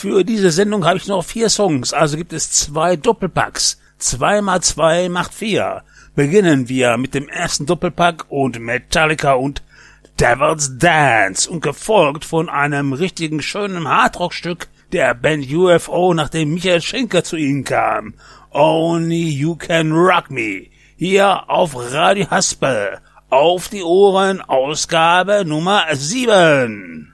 Für diese Sendung habe ich noch 4 Songs, also gibt es 2 Doppelpacks. 2 mal 2 macht 4. Beginnen wir mit dem ersten Doppelpack und Metallica und Devil's Dance und gefolgt von einem richtigen schönen Hardrock-Stück der Band UFO, nachdem Michael Schenker zu ihnen kam. Only You Can Rock Me. Hier auf Radio Haspel. Auf die Ohren, Ausgabe Nummer 7.